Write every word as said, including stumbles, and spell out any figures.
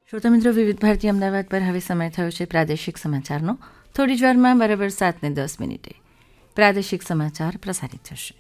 શ્રોતા મિત્રો, વિવિધ ભારતી અમદાવાદ પર હવે સમય થયો છે પ્રાદેશિક સમાચારનો. થોડી જ વારમાં બરાબર સાત ને દસ મિનિટે પ્રાદેશિક સમાચાર પ્રસારિત થશે.